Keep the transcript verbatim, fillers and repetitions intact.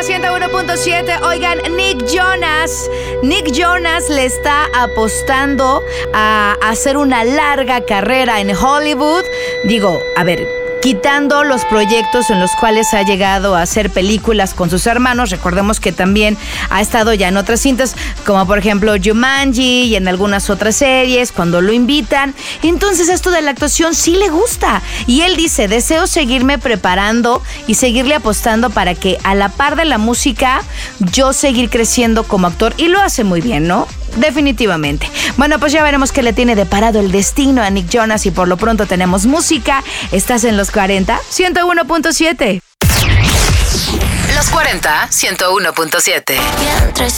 ciento uno punto siete. Oigan, Nick Jonas. Nick Jonas le está apostando a hacer una larga carrera en Hollywood. Digo, a ver, quitando los proyectos en los cuales ha llegado a hacer películas con sus hermanos. Recordemos que también ha estado ya en otras cintas, como por ejemplo Jumanji y en algunas otras series, cuando lo invitan. Entonces esto de la actuación sí le gusta. Y él dice, deseo seguirme preparando y seguirle apostando para que a la par de la música, yo seguir creciendo como actor. Y lo hace muy bien, ¿no? Definitivamente. Bueno, pues ya veremos qué le tiene deparado el destino a Nick Jonas y por lo pronto tenemos música. Estás en Los cuarenta, ciento uno punto siete. Los cuarenta, ciento uno punto siete.